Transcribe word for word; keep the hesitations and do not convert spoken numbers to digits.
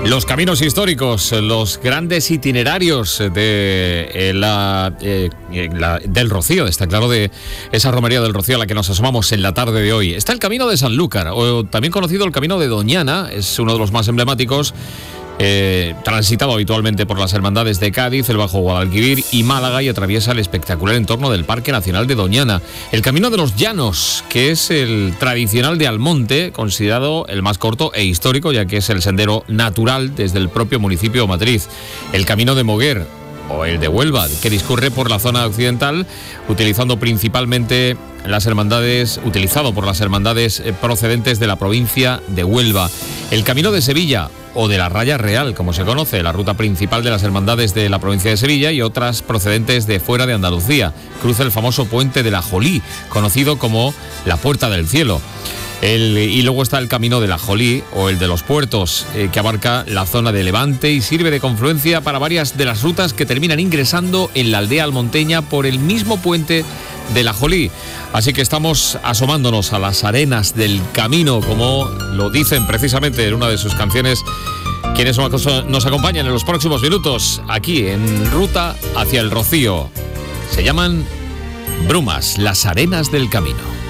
Los caminos históricos, los grandes itinerarios de eh, la, eh, la, del Rocío, está claro, de esa romería del Rocío a la que nos asomamos en la tarde de hoy. Está el Camino de Sanlúcar, o también conocido el Camino de Doñana, es uno de los más emblemáticos, eh, transitado habitualmente por las hermandades de Cádiz, el Bajo Guadalquivir y Málaga, y atraviesa el espectacular entorno del Parque Nacional de Doñana. El Camino de los Llanos, que es el tradicional de Almonte, considerado el más corto e histórico, ya que es el sendero natural desde el propio municipio matriz. El Camino de Moguer, o el de Huelva, que discurre por la zona occidental, utilizando principalmente las hermandades, utilizado por las hermandades procedentes de la provincia de Huelva. El Camino de Sevilla, o de la Raya Real, como se conoce, la ruta principal de las hermandades de la provincia de Sevilla y otras procedentes de fuera de Andalucía. Cruza el famoso puente de la Jolí, conocido como la Puerta del Cielo. El, y luego está el Camino de la Jolí, o el de los Puertos, eh, que abarca la zona de Levante y sirve de confluencia para varias de las rutas que terminan ingresando en la aldea almonteña por el mismo puente de la Jolí. Así que estamos asomándonos a las arenas del camino, como lo dicen precisamente en una de sus canciones quienes nos acompañan en los próximos minutos aquí en Ruta hacia el Rocío. Se llaman Brumas, las arenas del camino.